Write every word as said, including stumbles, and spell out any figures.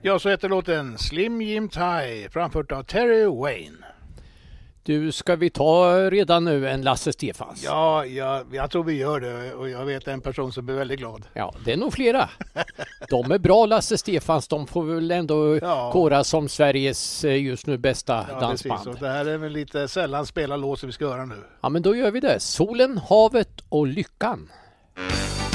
Ja, så heter låten Slim Jim Thai, framfört av Terry Wayne. Du, ska vi ta redan nu en Lasse Stefans? Ja, ja, jag tror vi gör det och jag vet en person som blir väldigt glad. Ja, det är nog flera. De är bra, Lasse Stefans. De får väl ändå ja. kora som Sveriges just nu bästa ja, dansband. Precis. Och det här är väl lite sällan spela låt som vi ska göra nu. Ja, men då gör vi det. Solen, havet och lyckan.